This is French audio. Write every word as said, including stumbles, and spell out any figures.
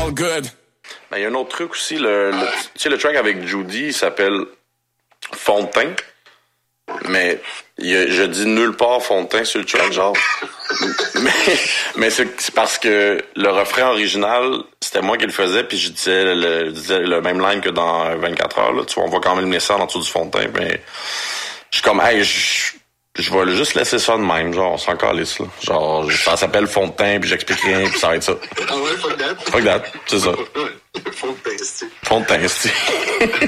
all good. Ben, il y a un autre truc aussi, le, le tu sais, le track avec Judy, il s'appelle Fond de teint. Mais il y a, je dis nulle part fond de teint sur le track, genre. mais mais c'est, c'est parce que le refrain original, c'était moi qui le faisais, puis je disais le, je disais le même line que dans vingt-quatre heures. Là. Tu vois, on voit quand même le message en dessous du fond de teint. Mais je suis comme, hey, je, je vais juste laisser ça de même, genre, on s'en calisse, là. Genre, ça s'appelle fond de teint, puis j'explique rien, puis ça va être ça. Ah ouais, fuck that. Fuck that, c'est ça. Fond de teint, c'est. Fond de teint, c'est.